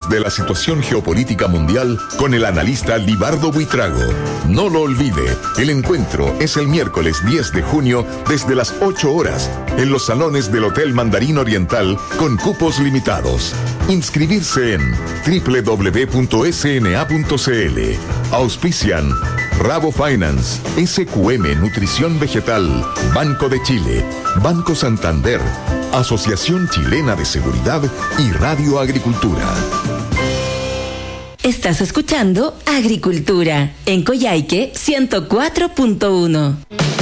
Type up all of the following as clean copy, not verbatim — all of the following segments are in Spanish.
de la situación geopolítica mundial con el analista Libardo Buitrago. No lo olvide, el encuentro es el miércoles 10 de junio desde las 8 horas en los salones del Hotel Mandarín Oriental con cupos limitados. Inscribirse en www.sna.cl. Auspician Rabo Finance, SQM Nutrición Vegetal, Banco de Chile, Banco Santander, Asociación Chilena de Seguridad y Radio Agricultura. Estás escuchando Agricultura en Coyhaique 104.1.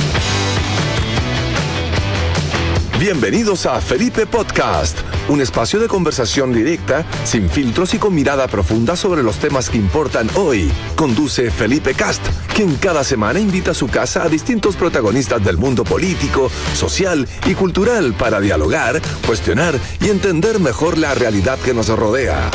Bienvenidos a Felipe Podcast, un espacio de conversación directa, sin filtros y con mirada profunda sobre los temas que importan hoy. Conduce Felipe Cast, quien cada semana invita a su casa a distintos protagonistas del mundo político, social y cultural para dialogar, cuestionar y entender mejor la realidad que nos rodea.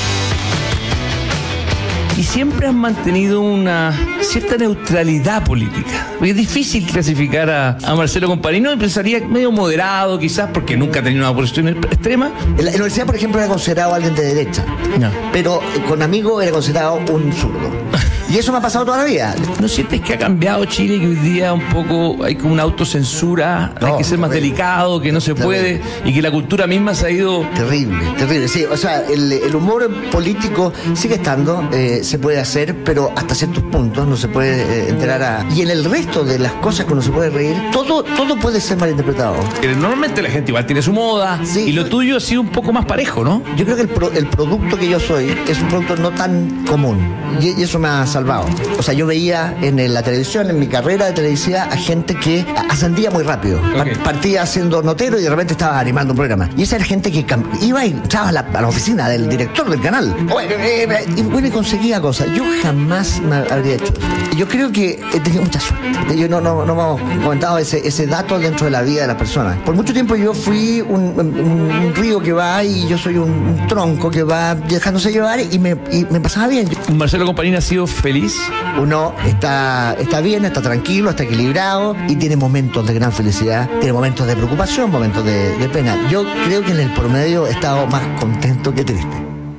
Y siempre han mantenido una cierta neutralidad política. Es difícil clasificar a Marcelo Companini, pensaría medio moderado quizás, porque nunca ha tenido una posición extrema. En la universidad, por ejemplo, era considerado alguien de derecha, no. Pero con amigos era considerado un zurdo. Y eso me ha pasado toda la vida. ¿No sientes que ha cambiado Chile, que hoy día un poco hay como una autocensura, hay que ser más delicado, que no se puede, y que la cultura misma se ha ido... Terrible, sí. O sea, el humor político sigue estando, se puede hacer, pero hasta ciertos puntos no se puede enterar a... Y en el resto de las cosas que uno se puede reír, todo puede ser malinterpretado. Normalmente la gente igual tiene su moda, sí, y lo tuyo ha sido un poco más parejo, ¿no? Yo creo que el producto que yo soy es un producto no tan común, y eso me ha salvado. O sea, yo veía en la televisión, en mi carrera de televisiva, a gente que ascendía muy rápido. Okay. Partía siendo notero y de repente estaba animando un programa. Y esa era gente que iba y entraba a la oficina del director del canal. Y conseguía cosas. Yo jamás me habría hecho eso. Yo creo que he tenido mucha suerte. Yo no hemos comentado ese dato dentro de la vida de las personas. Por mucho tiempo yo fui un río que va y yo soy un tronco que va dejándose llevar y me pasaba bien. Marcelo Companini ha sido feliz. Uno está bien, está tranquilo, está equilibrado y tiene momentos de gran felicidad, tiene momentos de preocupación, momentos de pena. Yo creo que en el promedio he estado más contento que triste.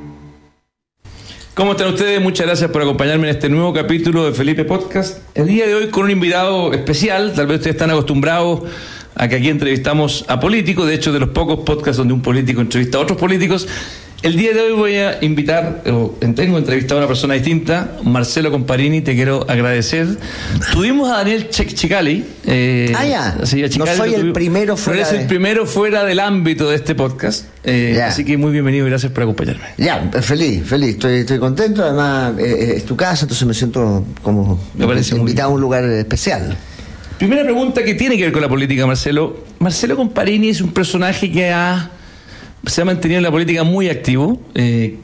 ¿Cómo están ustedes? Muchas gracias por acompañarme en este nuevo capítulo de Felipe Podcast. El día de hoy con un invitado especial. Tal vez ustedes están acostumbrados a que aquí entrevistamos a políticos. De hecho, de los pocos podcasts donde un político entrevista a otros políticos. El día de hoy voy a invitar, tengo entrevistado a una persona distinta, Marcelo Companini, te quiero agradecer. Tuvimos a Daniel Chicali. Sí, a Chicali, no soy el primero fuera. No eres el primero fuera del ámbito de este podcast. Así que muy bienvenido y gracias por acompañarme. Feliz. Estoy contento. Además, es tu casa, entonces me siento como invitado a un lugar especial. Primera pregunta que tiene que ver con la política, Marcelo. Marcelo Companini es un personaje que se ha mantenido en la política muy activo, en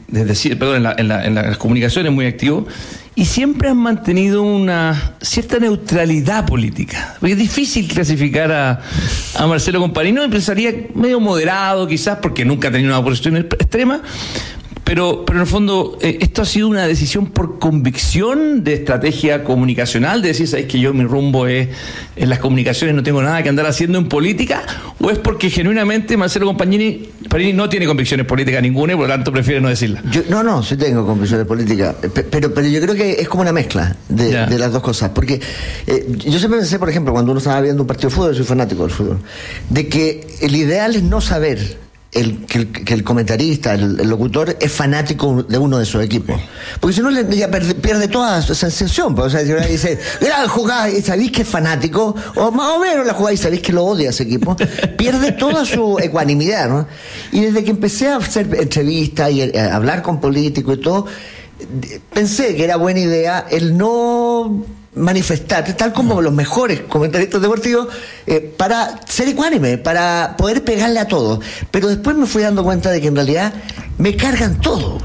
las comunicaciones muy activo, y siempre han mantenido una cierta neutralidad política. Es difícil clasificar a Marcelo Companini, pensaría medio moderado quizás, porque nunca ha tenido una posición extrema, pero en el fondo esto ha sido una decisión por convicción de estrategia comunicacional, de decir, ¿sabes que yo mi rumbo es en las comunicaciones, no tengo nada que andar haciendo en política? ¿O es porque genuinamente Marcelo Companini no tiene convicciones políticas ninguna y por lo tanto prefiere no decirlas? Sí tengo convicciones políticas, pero yo creo que es como una mezcla de las dos cosas, porque yo siempre pensé, por ejemplo, cuando uno estaba viendo un partido de fútbol, soy fanático del fútbol, de que el ideal es no saber que el comentarista, el locutor, es fanático de uno de sus equipos. Porque si no, ya pierde toda su sensación. O sea, si uno dice, gran jugada, y sabéis que es fanático, o más o menos la jugada y sabéis que lo odia ese equipo, pierde toda su ecuanimidad, ¿no? Y desde que empecé a hacer entrevistas y a hablar con políticos y todo, pensé que era buena idea el no manifestar, tal como los mejores comentaristas deportivos, para ser ecuánime, para poder pegarle a todos. Pero después me fui dando cuenta de que en realidad me cargan todo.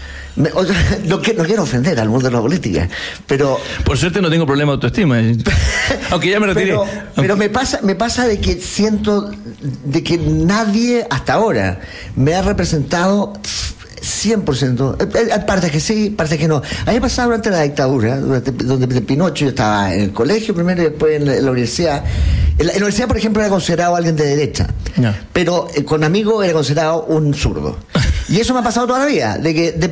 No quiero ofender al mundo de la política, pero... Por suerte no tengo problema de autoestima, aunque ya me retiré. Pero me pasa de que siento de que nadie hasta ahora me ha representado 100%, partes que sí, partes que no. A mí me pasaba durante la dictadura, donde Pinocho, yo estaba en el colegio primero y después en la universidad. En la universidad, por ejemplo, era considerado alguien de derecha, pero con amigos era considerado un zurdo. Y eso me ha pasado toda la vida, de que